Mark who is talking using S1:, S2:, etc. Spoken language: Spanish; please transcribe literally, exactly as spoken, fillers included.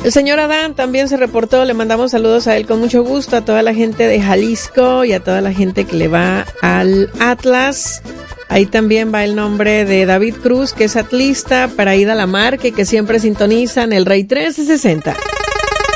S1: El señor Adán también se reportó, le mandamos saludos a él con mucho gusto, a toda la gente de Jalisco y a toda la gente que le va al Atlas. Ahí también va el nombre de David Cruz, que es atlista, para Ida Lamarque, que siempre sintonizan el Rey trece sesenta.